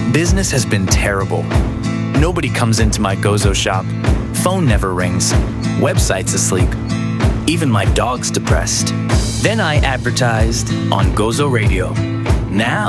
Business has been terrible. Nobody comes into my Gozo shop. Phone never rings. Website's asleep. Even my dog's depressed. Then I advertised on Gozo Radio. Now